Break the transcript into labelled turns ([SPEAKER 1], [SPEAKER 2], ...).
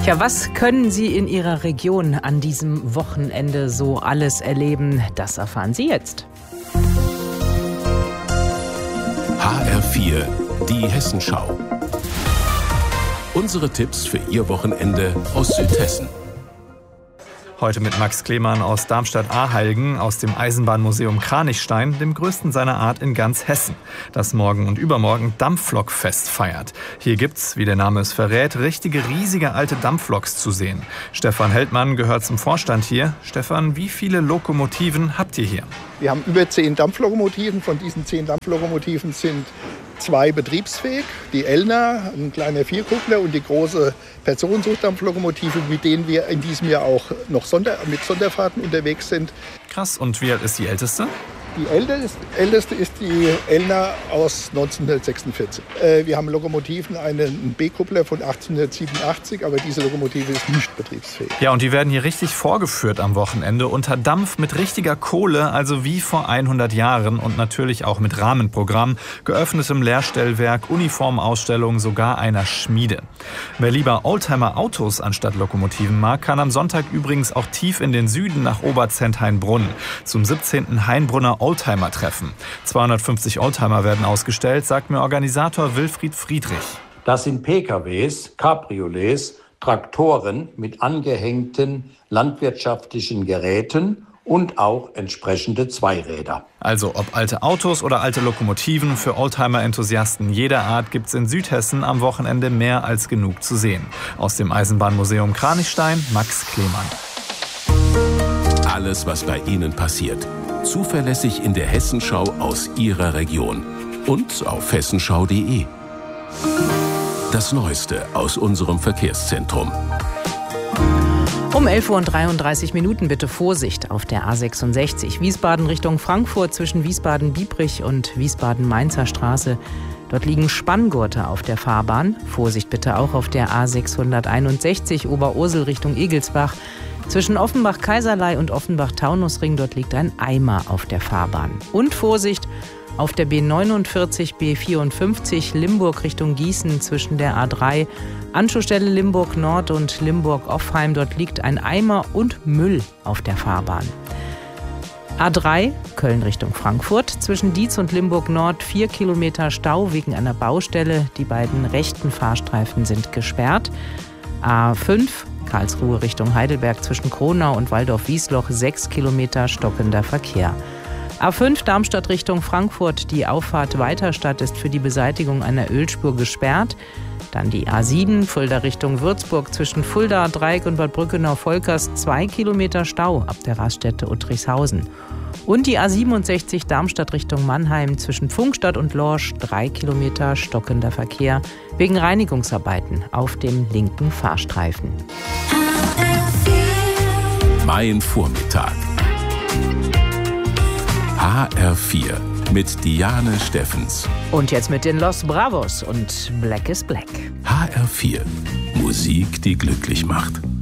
[SPEAKER 1] Tja, was können Sie in Ihrer Region an diesem Wochenende so alles erleben? Das erfahren Sie jetzt.
[SPEAKER 2] HR4, die Hessenschau. Unsere Tipps für Ihr Wochenende aus Südhessen.
[SPEAKER 3] Heute mit Max Klemann aus Darmstadt-Aheilgen aus dem Eisenbahnmuseum Kranichstein, dem größten seiner Art in ganz Hessen, das morgen und übermorgen Dampflokfest feiert. Hier gibt's, wie der Name es verrät, richtige riesige alte Dampfloks zu sehen. Stefan Heldmann gehört zum Vorstand hier. Stefan, wie viele Lokomotiven habt ihr hier?
[SPEAKER 4] Wir haben über 10 Dampflokomotiven. Von diesen 10 Dampflokomotiven sind 2 betriebsfähig. Die Elner, ein kleiner Vierkuppler, und die große Personenzugdampflokomotive, mit denen wir in diesem Jahr auch noch mit Sonderfahrten unterwegs sind.
[SPEAKER 3] Krass, und wie alt ist die älteste?
[SPEAKER 4] Die älteste ist die Elner aus 1946. Wir haben Lokomotiven, einen B-Kuppler von 1887, aber diese Lokomotive ist nicht betriebsfähig.
[SPEAKER 3] Ja, und die werden hier richtig vorgeführt am Wochenende unter Dampf mit richtiger Kohle, also wie vor 100 Jahren, und natürlich auch mit Rahmenprogramm, geöffnetem Lehrstellwerk, Uniformausstellung, sogar einer Schmiede. Wer lieber Oldtimer-Autos anstatt Lokomotiven mag, kann am Sonntag übrigens auch tief in den Süden nach Oberzent-Hainbrunn zum 17. Hainbrunner Oldtimer-Treffen. 250 Oldtimer werden ausgestellt, sagt mir Organisator Wilfried Friedrich.
[SPEAKER 5] Das sind PKWs, Cabriolets, Traktoren mit angehängten landwirtschaftlichen Geräten und auch entsprechende Zweiräder.
[SPEAKER 3] Also ob alte Autos oder alte Lokomotiven, für Oldtimer-Enthusiasten jeder Art gibt's in Südhessen am Wochenende mehr als genug zu sehen. Aus dem Eisenbahnmuseum Kranichstein, Max Klemann.
[SPEAKER 2] Alles, was bei Ihnen passiert. Zuverlässig in der Hessenschau aus Ihrer Region. Und auf hessenschau.de. Das Neueste aus unserem Verkehrszentrum.
[SPEAKER 1] Um 11:33 Uhr bitte Vorsicht auf der A66. Wiesbaden Richtung Frankfurt zwischen Wiesbaden-Biebrich und Wiesbaden-Mainzer Straße. Dort liegen Spanngurte auf der Fahrbahn. Vorsicht bitte auch auf der A661 Oberursel Richtung Egelsbach. Zwischen Offenbach-Kaiserlei und Offenbach-Taunusring, dort liegt ein Eimer auf der Fahrbahn. Und Vorsicht auf der B49, B54 Limburg Richtung Gießen zwischen der A3, Anschlussstelle Limburg Nord und Limburg-Offheim. Dort liegt ein Eimer und Müll auf der Fahrbahn. A3, Köln Richtung Frankfurt, zwischen Dietz und Limburg Nord 4 Kilometer Stau wegen einer Baustelle. Die beiden rechten Fahrstreifen sind gesperrt. A5, Karlsruhe Richtung Heidelberg zwischen Kronau und Waldorf-Wiesloch 6 Kilometer stockender Verkehr. A5 Darmstadt Richtung Frankfurt, die Auffahrt Weiterstadt ist für die Beseitigung einer Ölspur gesperrt. Dann die A7 Fulda Richtung Würzburg zwischen Fulda, Dreieck und Bad Brückenau-Volkers 2 Kilometer Stau ab der Raststätte Uttrichshausen. Und die A67 Darmstadt Richtung Mannheim zwischen Pfungstadt und Lorsch 3 Kilometer stockender Verkehr wegen Reinigungsarbeiten auf dem linken Fahrstreifen.
[SPEAKER 2] Mein Vormittag. HR4 mit Diane Steffens.
[SPEAKER 1] Und jetzt mit den Los Bravos und Black is Black.
[SPEAKER 2] HR4. Musik, die glücklich macht.